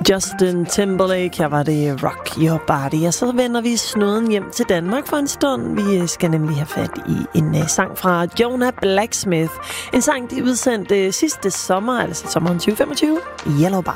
Justin Timberlake, her var det Rock Your Body. Og så vender vi snuden hjem til Danmark for en stund. Vi skal nemlig have fat i en sang fra Jonah Blacksmith. En sang, de udsendte sidste sommer, altså sommeren 2025, Yellow Bar.